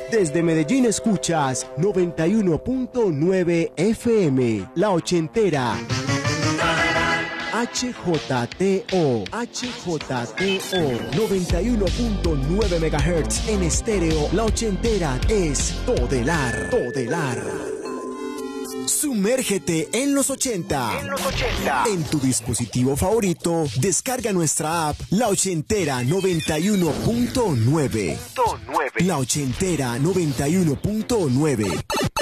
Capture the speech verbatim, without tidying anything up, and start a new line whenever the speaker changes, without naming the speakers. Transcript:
Desde Medellín escuchas noventa y uno punto nueve F M, La Ochentera. H J T O, H J T O, noventa y uno punto nueve megahertz en estéreo. La Ochentera es Todelar, Todelar. Sumérgete en los ochenta. En los ochenta. En tu dispositivo favorito, descarga nuestra app La Ochentera noventa y uno punto nueve. La Ochentera noventa y uno punto nueve.